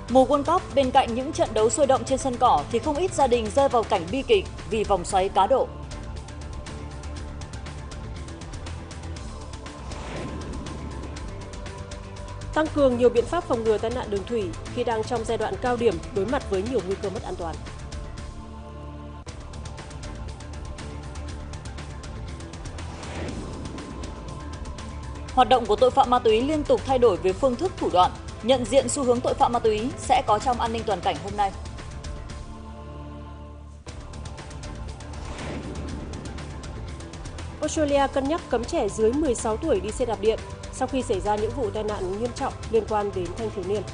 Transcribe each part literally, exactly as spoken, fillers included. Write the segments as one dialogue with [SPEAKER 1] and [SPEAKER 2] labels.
[SPEAKER 1] Mùa World Cup, bên cạnh những trận đấu sôi động trên sân cỏ thì không ít gia đình rơi vào cảnh bi kịch vì vòng xoáy cá độ.
[SPEAKER 2] Tăng cường nhiều biện pháp phòng ngừa tai nạn đường thủy khi đang trong giai đoạn cao điểm đối mặt với nhiều nguy cơ mất an toàn.
[SPEAKER 1] Hoạt động của tội phạm ma túy liên tục thay đổi về phương thức thủ đoạn. Nhận diện xu hướng tội phạm ma túy sẽ có trong An ninh toàn cảnh hôm nay.
[SPEAKER 2] Australia cân nhắc cấm trẻ dưới mười sáu tuổi đi xe đạp điện sau khi xảy ra những vụ tai nạn nghiêm trọng liên quan đến thanh thiếu niên.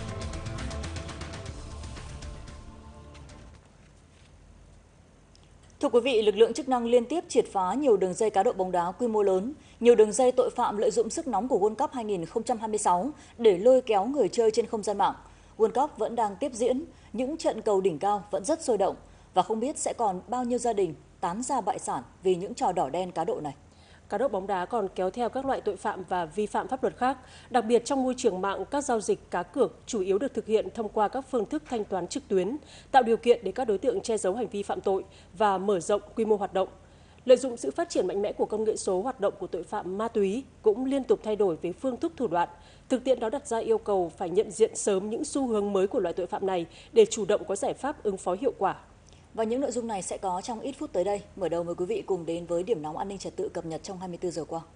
[SPEAKER 1] Thưa quý vị, lực lượng chức năng liên tiếp triệt phá nhiều đường dây cá độ bóng đá quy mô lớn, nhiều đường dây tội phạm lợi dụng sức nóng của World Cup hai không hai sáu để lôi kéo người chơi trên không gian mạng. World Cup vẫn đang tiếp diễn, những trận cầu đỉnh cao vẫn rất sôi động và không biết sẽ còn bao nhiêu gia đình tán gia bại sản vì những trò đỏ đen cá độ này.
[SPEAKER 2] Cá độ bóng đá còn kéo theo các loại tội phạm và vi phạm pháp luật khác, đặc biệt trong môi trường mạng, các giao dịch cá cược chủ yếu được thực hiện thông qua các phương thức thanh toán trực tuyến, tạo điều kiện để các đối tượng che giấu hành vi phạm tội và mở rộng quy mô hoạt động. Lợi dụng sự phát triển mạnh mẽ của công nghệ số, hoạt động của tội phạm ma túy cũng liên tục thay đổi về phương thức thủ đoạn. Thực tiễn đó đặt ra yêu cầu phải nhận diện sớm những xu hướng mới của loại tội phạm này để chủ động có giải pháp ứng phó hiệu quả.
[SPEAKER 1] Và những nội dung này sẽ có trong ít phút tới đây. Mở đầu mời quý vị cùng đến với điểm nóng an ninh trật tự cập nhật trong hai mươi tư giờ qua.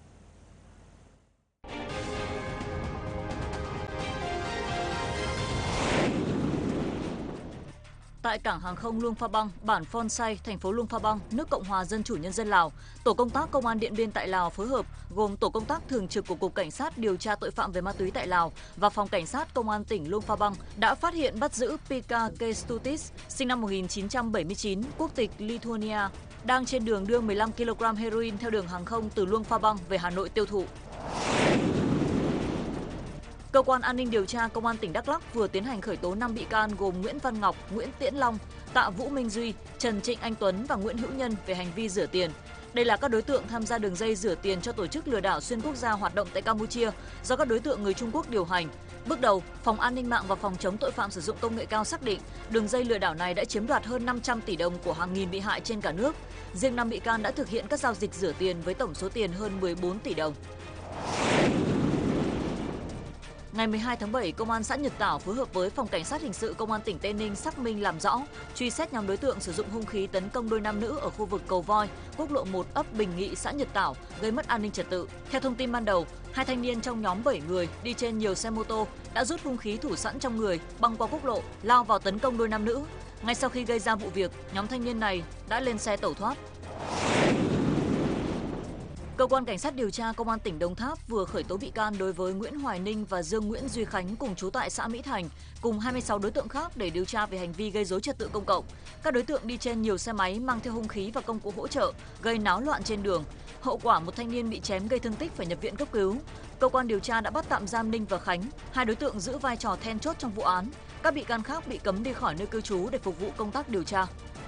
[SPEAKER 1] Tại cảng hàng không Luông Pha Bang, bản Phon Say, thành phố Luông Pha Bang, nước Cộng hòa Dân chủ Nhân dân Lào, tổ công tác Công an Điện Biên tại Lào phối hợp gồm tổ công tác thường trực của Cục Cảnh sát điều tra tội phạm về ma túy tại Lào và Phòng Cảnh sát Công an tỉnh Luông Pha Bang đã phát hiện bắt giữ Pika Kestutis, sinh năm một nghìn chín trăm bảy mươi chín, quốc tịch Lithuania, đang trên đường đưa mười lăm ki lô gam heroin theo đường hàng không từ Luông Pha Bang về Hà Nội tiêu thụ. Cơ quan An ninh điều tra Công an tỉnh Đắk Lắk vừa tiến hành khởi tố năm bị can gồm Nguyễn Văn Ngọc, Nguyễn Tiễn Long, Tạ Vũ Minh Duy, Trần Trịnh Anh Tuấn và Nguyễn Hữu Nhân về hành vi rửa tiền. Đây là các đối tượng tham gia đường dây rửa tiền cho tổ chức lừa đảo xuyên quốc gia hoạt động tại Campuchia do các đối tượng người Trung Quốc điều hành. Bước đầu, Phòng An ninh mạng và Phòng chống tội phạm sử dụng công nghệ cao xác định đường dây lừa đảo này đã chiếm đoạt hơn năm trăm tỷ đồng của hàng nghìn bị hại trên cả nước. Riêng năm bị can đã thực hiện các giao dịch rửa tiền với tổng số tiền hơn mười bốn tỷ đồng. Ngày mười hai tháng bảy, Công an xã Nhật Tảo phối hợp với Phòng Cảnh sát Hình sự Công an tỉnh Tây Ninh xác minh làm rõ, truy xét nhóm đối tượng sử dụng hung khí tấn công đôi nam nữ ở khu vực cầu Voi, quốc lộ một ấp Bình Nghị, xã Nhật Tảo, gây mất an ninh trật tự. Theo thông tin ban đầu, hai thanh niên trong nhóm bảy người đi trên nhiều xe mô tô đã rút hung khí thủ sẵn trong người, băng qua quốc lộ, lao vào tấn công đôi nam nữ. Ngay sau khi gây ra vụ việc, nhóm thanh niên này đã lên xe tẩu thoát. Cơ quan Cảnh sát điều tra Công an tỉnh Đồng Tháp vừa khởi tố bị can đối với Nguyễn Hoài Ninh và Dương Nguyễn Duy Khánh cùng trú tại xã Mỹ Thành, cùng hai mươi sáu đối tượng khác để điều tra về hành vi gây rối trật tự công cộng. Các đối tượng đi trên nhiều xe máy mang theo hung khí và công cụ hỗ trợ, gây náo loạn trên đường. Hậu quả một thanh niên bị chém gây thương tích phải nhập viện cấp cứu. Cơ quan điều tra đã bắt tạm giam Ninh và Khánh, hai đối tượng giữ vai trò then chốt trong vụ án. Các bị can khác bị cấm đi khỏi nơi cư trú để phục vụ công tác điều tra.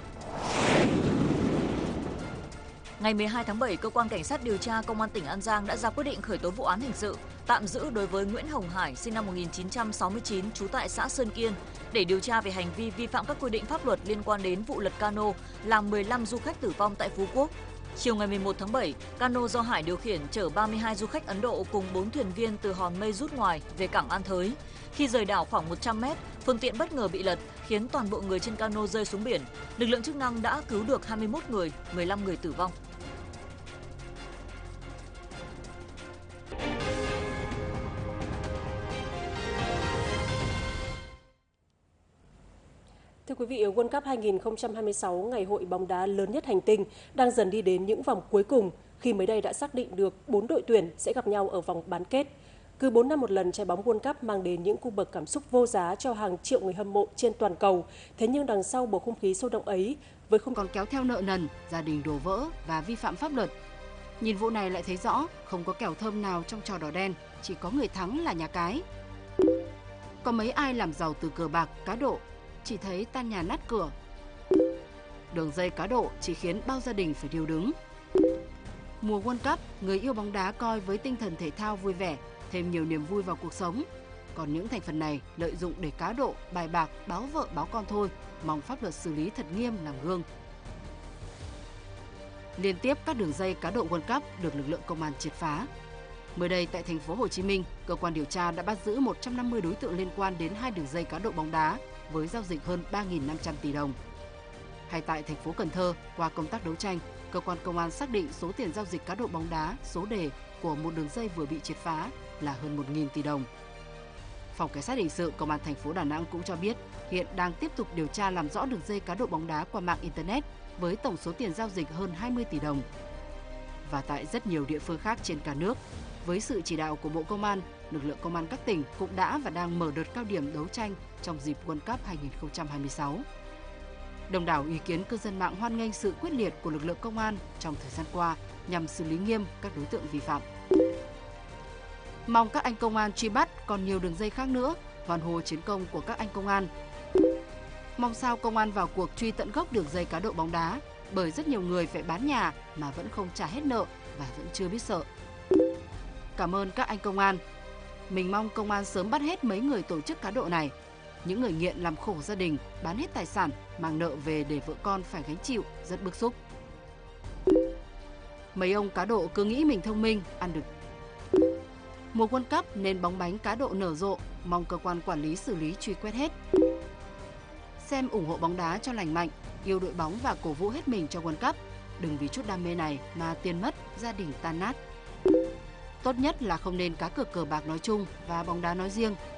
[SPEAKER 1] Ngày mười hai tháng bảy, Cơ quan Cảnh sát điều tra Công an tỉnh An Giang đã ra quyết định khởi tố vụ án hình sự, tạm giữ đối với Nguyễn Hồng Hải, sinh năm một nghìn chín trăm sáu mươi chín, trú tại xã Sơn Kiên, để điều tra về hành vi vi phạm các quy định pháp luật liên quan đến vụ lật cano làm mười lăm du khách tử vong tại Phú Quốc. Chiều ngày mười một tháng bảy, cano do Hải điều khiển chở ba mươi hai du khách Ấn Độ cùng bốn thuyền viên từ Hòn Mây Rút Ngoài về cảng An Thới. Khi rời đảo khoảng một trăm mét, phương tiện bất ngờ bị lật, khiến toàn bộ người trên cano rơi xuống biển. Lực lượng chức năng đã cứu được hai mươi mốt người, mười lăm người tử vong.
[SPEAKER 2] Thưa quý vị, World Cup hai không hai sáu, ngày hội bóng đá lớn nhất hành tinh, đang dần đi đến những vòng cuối cùng khi mới đây đã xác định được bốn đội tuyển sẽ gặp nhau ở vòng bán kết. Cứ bốn năm một lần, trái bóng World Cup mang đến những cung bậc cảm xúc vô giá cho hàng triệu người hâm mộ trên toàn cầu. Thế nhưng đằng sau bầu không khí sôi động ấy, với không
[SPEAKER 3] còn kéo theo nợ nần, gia đình đổ vỡ và vi phạm pháp luật. Nhìn vụ này lại thấy rõ, không có kèo thơm nào trong trò đỏ đen, chỉ có người thắng là nhà cái. Có mấy ai làm giàu từ cờ bạc, cá độ, chỉ thấy tan nhà nát cửa. Đường dây cá độ chỉ khiến bao gia đình phải điêu đứng. Mùa World Cup, người yêu bóng đá coi với tinh thần thể thao vui vẻ, thêm nhiều niềm vui vào cuộc sống. Còn những thành phần này lợi dụng để cá độ, bài bạc, báo vợ báo con thôi, mong pháp luật xử lý thật nghiêm làm gương. Liên tiếp các đường dây cá độ World Cup được lực lượng công an triệt phá. Mới đây tại thành phố Hồ Chí Minh, cơ quan điều tra đã bắt giữ một trăm năm mươi đối tượng liên quan đến hai đường dây cá độ bóng đá với giao dịch hơn ba nghìn năm trăm tỷ đồng. Hay tại thành phố Cần Thơ, qua công tác đấu tranh, cơ quan công an xác định số tiền giao dịch cá độ bóng đá, số đề của một đường dây vừa bị triệt phá là hơn một nghìn tỷ đồng. Phòng Cảnh sát hình sự Công an thành phố Đà Nẵng cũng cho biết hiện đang tiếp tục điều tra làm rõ đường dây cá độ bóng đá qua mạng Internet với tổng số tiền giao dịch hơn hai mươi tỷ đồng. Và tại rất nhiều địa phương khác trên cả nước, với sự chỉ đạo của Bộ Công an, lực lượng công an các tỉnh cũng đã và đang mở đợt cao điểm đấu tranh trong dịp World Cup hai không hai sáu. Đông đảo ý kiến cư dân mạng hoan nghênh sự quyết liệt của lực lượng công an trong thời gian qua nhằm xử lý nghiêm các đối tượng vi phạm. Mong các anh công an truy bắt còn nhiều đường dây khác nữa, hoan hô chiến công của các anh công an. Mong sao công an vào cuộc truy tận gốc đường dây cá độ bóng đá, bởi rất nhiều người phải bán nhà mà vẫn không trả hết nợ và vẫn chưa biết sợ. Cảm ơn các anh công an. Mình mong công an sớm bắt hết mấy người tổ chức cá độ này. Những người nghiện làm khổ gia đình, bán hết tài sản, mang nợ về để vợ con phải gánh chịu, rất bức xúc. Mấy ông cá độ cứ nghĩ mình thông minh, ăn được. Mùa World Cup nên bóng bánh cá độ nở rộ, mong cơ quan quản lý xử lý truy quét hết. Xem ủng hộ bóng đá cho lành mạnh, yêu đội bóng và cổ vũ hết mình cho World Cup. Đừng vì chút đam mê này mà tiền mất, gia đình tan nát. Tốt nhất là không nên cá cược cờ bạc nói chung và bóng đá nói riêng.